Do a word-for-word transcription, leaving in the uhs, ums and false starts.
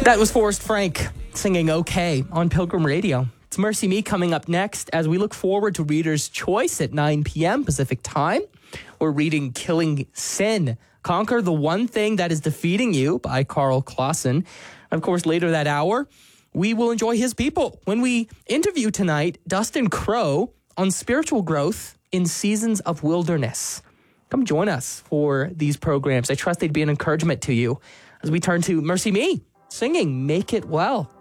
That was Forrest Frank singing OK on Pilgrim Radio. It's Mercy Me coming up next as we look forward to Reader's Choice at nine p.m. Pacific Time. We're reading Killing Sin, Conquer the One Thing That Is Defeating You by Carl Clausen. Of course, later that hour, we will enjoy his people when we interview tonight Dustin Crow on spiritual growth in seasons of wilderness. Come join us for these programs. I trust they'd be an encouragement to you as we turn to Mercy Me, singing Make It Well.